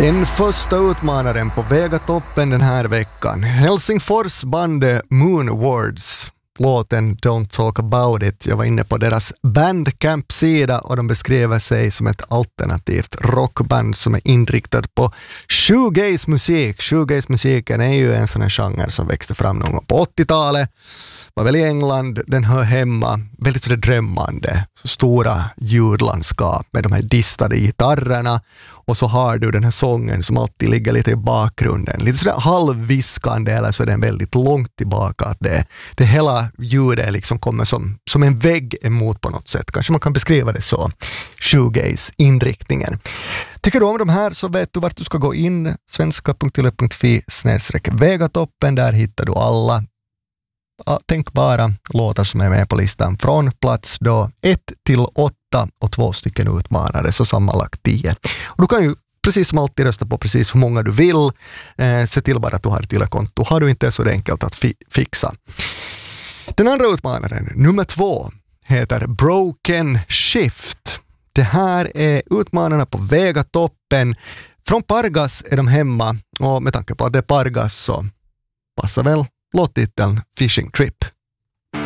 Den första utmanaren på Vegatoppen den här veckan. Helsingfors bandet Moonwards. Låten Don't Talk About It. Jag var inne på deras Bandcamp-sida och de beskriver sig som ett alternativt rockband som är inriktad på shoegaze-musik. Shoegaze-musiken är ju en sån här genre som växte fram någon gång på 80-talet. Var väl i England, den hör hemma, väldigt sådär drömmande, så stora ljudlandskap med de här distade gitarrerna, och så har du den här sången som alltid ligger lite i bakgrunden, lite sådär halvviskande, eller så är den väldigt långt tillbaka, att det hela ljudet liksom kommer som en vägg emot på något sätt, kanske man kan beskriva det så, shoegaze-inriktningen. Tycker du om de här så vet du vart du ska gå in, svenska.yle.fi/Vegatoppen, där hittar du alla tänkbara låtar som är med på listan från plats då 1 till 8 och 2 stycken utmanare, så sammanlagt 10. Och du kan ju precis som alltid rösta på precis hur många du vill. Se till bara att du har ett Yle-konto. Har du inte så det enkelt att fixa. Den andra utmanaren, nummer 2, heter Broken Shift. Det här är utmanarna på Vegatoppen. Från Pargas är de hemma, och med tanke på att det är Pargas så passar väl låttiteln Fishing Trip.